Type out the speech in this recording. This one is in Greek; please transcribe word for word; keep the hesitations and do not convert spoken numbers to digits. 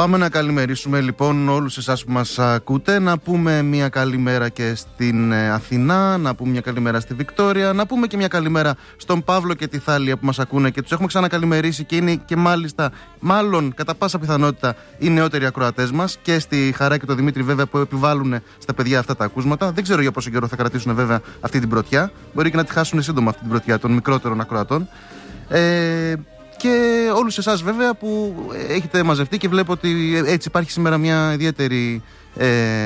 Πάμε να καλημερίσουμε λοιπόν όλους εσάς που μας ακούτε, να πούμε μια καλημέρα και στην Αθηνά, να πούμε μια καλημέρα στη Βικτόρια, να πούμε και μια καλημέρα στον Παύλο και τη Θάλια που μας ακούνε και τους έχουμε ξανακαλημερίσει και είναι και μάλιστα, μάλλον κατά πάσα πιθανότητα, οι νεότεροι ακροατές μας, και στη Χαρά και το Δημήτρη βέβαια που επιβάλλουν στα παιδιά αυτά τα ακούσματα. Δεν ξέρω για πόσο καιρό θα κρατήσουν βέβαια αυτή την πρωτιά, μπορεί και να τη χάσουν σύντομα αυτή την πρωτιά των μικρότερων ακροατών. Ε, Και όλους εσάς βέβαια που έχετε μαζευτεί και βλέπω ότι έτσι υπάρχει σήμερα μια ιδιαίτερη ε,